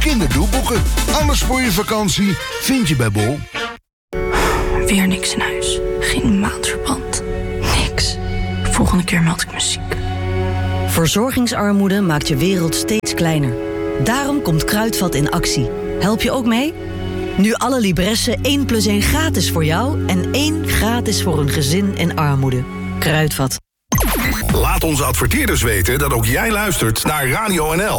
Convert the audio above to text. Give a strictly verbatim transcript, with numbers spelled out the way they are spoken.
kinderdoelboeken. Alles voor je vakantie vind je bij Bol. Weer niks in huis. Geen maandverband. Niks. Volgende keer meld ik me ziek. Verzorgingsarmoede maakt je wereld steeds kleiner. Daarom komt Kruidvat in actie. Help je ook mee? Nu alle Libressen één plus één gratis voor jou en één gratis voor een gezin in armoede. Kruidvat. Laat onze adverteerders weten dat ook jij luistert naar Radio N L.